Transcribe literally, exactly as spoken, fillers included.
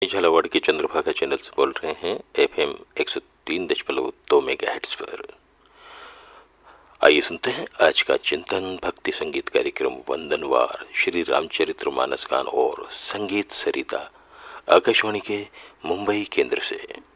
झालावाड़ के चंद्रभागा चैनल से बोल रहे हैं एफ एम एक सौ तीन दशमलव दो मेगाहर्ट्ज पर। आइए सुनते हैं आज का चिंतन भक्ति संगीत कार्यक्रम वंदनवार श्री रामचरित्र मानस गान और संगीत सरिता आकाशवाणी के मुंबई केंद्र से।